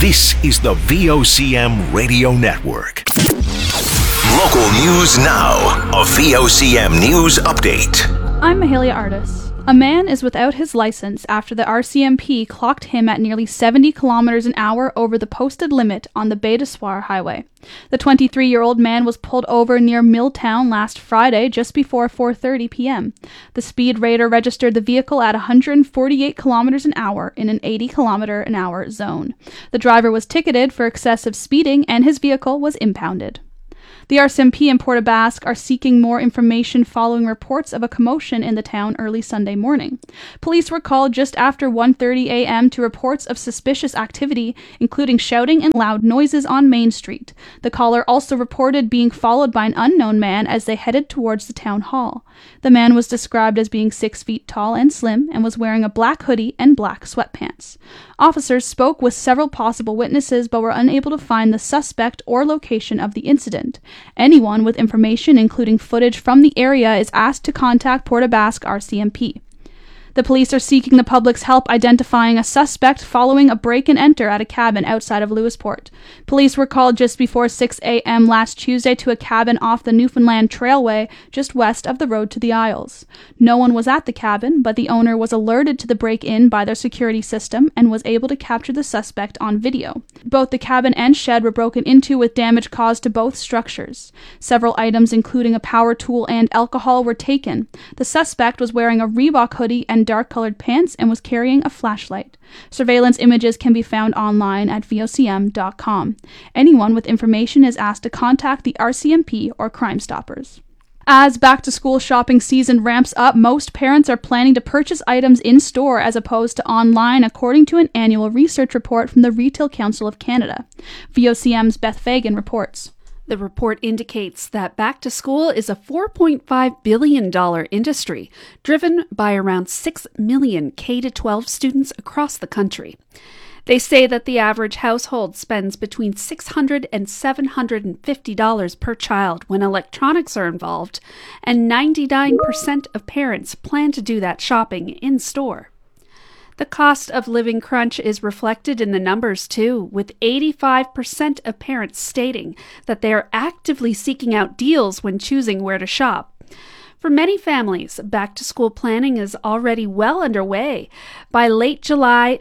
This is the VOCM Radio Network. Local news now. A VOCM news update. I'm Mahalia Artis. A man is without his license after the RCMP clocked him at nearly 70 kilometers an hour over the posted limit on the Bay de Soir highway. The 23-year-old man was pulled over near Milltown last Friday just before 4:30 p.m. The speed radar registered the vehicle at 148 kilometers an hour in an 80 kilometer an hour zone. The driver was ticketed for excessive speeding and his vehicle was impounded. The RCMP and Port aux Basques are seeking more information following reports of a commotion in the town early Sunday morning. Police were called just after 1:30 a.m. to reports of suspicious activity, including shouting and loud noises on Main Street. The caller also reported being followed by an unknown man as they headed towards the town hall. The man was described as being 6 feet tall and slim and was wearing a black hoodie and black sweatpants. Officers spoke with several possible witnesses but were unable to find the suspect or location of the incident. Anyone with information, including footage from the area, is asked to contact Port aux Basques RCMP. The police are seeking the public's help identifying a suspect following a break-and-enter at a cabin outside of Lewisport. Police were called just before 6 a.m. last Tuesday to a cabin off the Newfoundland Trailway just west of the road to the Isles. No one was at the cabin, but the owner was alerted to the break-in by their security system and was able to capture the suspect on video. Both the cabin and shed were broken into with damage caused to both structures. Several items, including a power tool and alcohol, were taken. The suspect was wearing a Reebok hoodie and dark-colored pants and was carrying a flashlight. Surveillance images can be found online at vocm.com. Anyone with information is asked to contact the RCMP or Crime Stoppers. As back-to-school shopping season ramps up, most parents are planning to purchase items in-store as opposed to online, according to an annual research report from the Retail Council of Canada. VOCM's Beth Fagan reports. The report indicates that back to school is a $4.5 billion industry, driven by around 6 million K-12 students across the country. They say that the average household spends between $600 and $750 per child when electronics are involved, and 99% of parents plan to do that shopping in store. The cost of living crunch is reflected in the numbers, too, with 85% of parents stating that they are actively seeking out deals when choosing where to shop. For many families, back-to-school planning is already well underway. By late July,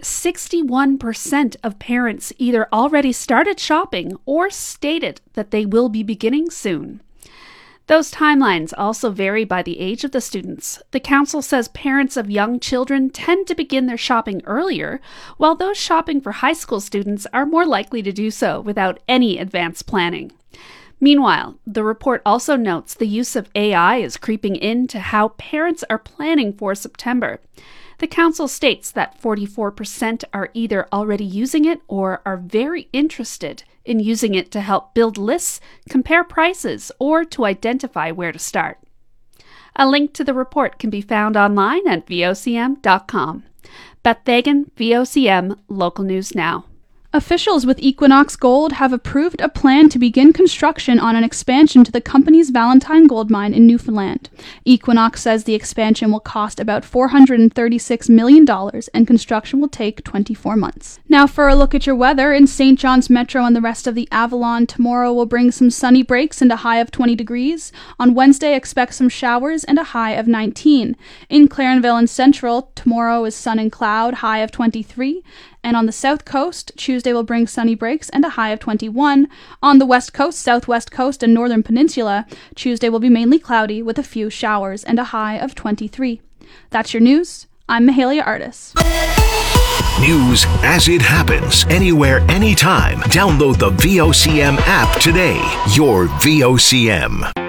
61% of parents either already started shopping or stated that they will be beginning soon. Those timelines also vary by the age of the students. The council says parents of young children tend to begin their shopping earlier, while those shopping for high school students are more likely to do so without any advanced planning. Meanwhile, the report also notes the use of AI is creeping into how parents are planning for September. The council states that 44% are either already using it or are very interested in using it to help build lists, compare prices, or to identify where to start. A link to the report can be found online at vocm.com. Beth Fagan, VOCM, Local News Now. Officials with Equinox Gold have approved a plan to begin construction on an expansion to the company's Valentine gold mine in Newfoundland. Equinox says the expansion will cost about $436 million and construction will take 24 months. Now for a look at your weather. In St. John's Metro and the rest of the Avalon, tomorrow will bring some sunny breaks and a high of 20 degrees. On Wednesday, expect some showers and a high of 19. In Clarenville and Central, tomorrow is sun and cloud, high of 23. And on the south coast, Tuesday will bring sunny breaks and a high of 21. On the west coast, southwest coast, and northern peninsula, Tuesday will be mainly cloudy with a few showers and a high of 23. That's your news. I'm Mahalia Artis. News as it happens, anywhere, anytime. Download the VOCM app today. Your VOCM.